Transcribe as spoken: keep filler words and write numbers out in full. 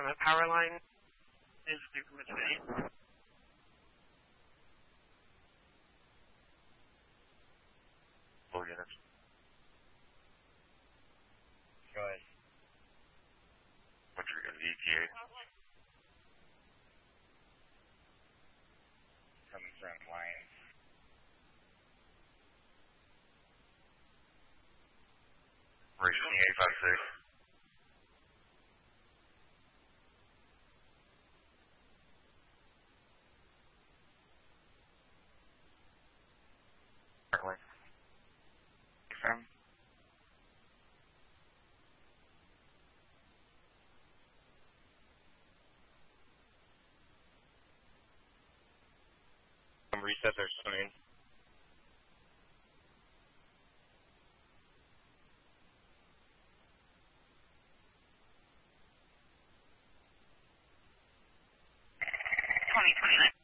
on the power line is due from the city. Four units. Go ahead. What's your E T A? Coming from Lions. Racing eight five six. Currently. From? Reset their swimming. twenty twenty-nine.